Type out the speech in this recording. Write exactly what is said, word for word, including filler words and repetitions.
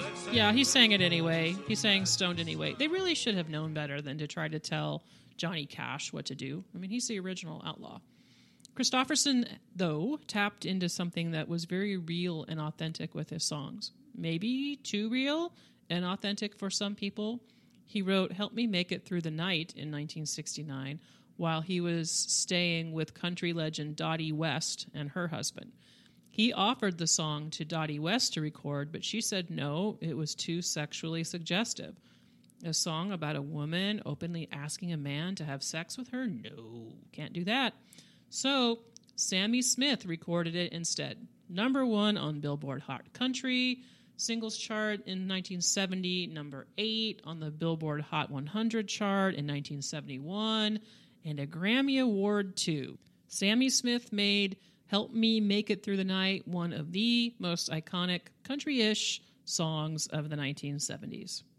Yeah, he sang it anyway. He sang Stoned anyway. They really should have known better than to try to tell Johnny Cash what to do. I mean, he's the original outlaw. Christofferson, though, tapped into something that was very real and authentic with his songs. Maybe too real and authentic for some people. He wrote Help Me Make It Through the Night in nineteen sixty-nine while he was staying with country legend Dottie West and her husband. He offered the song to Dottie West to record, but she said no, it was too sexually suggestive. A song about a woman openly asking a man to have sex with her? No, can't do that. So Sammy Smith recorded it instead. Number one on Billboard Hot Country Singles Chart in nineteen seventy, number eight on the Billboard Hot one hundred chart in nineteen seventy-one, and a Grammy Award too. Sammy Smith made Help Me Make It Through the Night one of the most iconic country-ish songs of the nineteen seventies.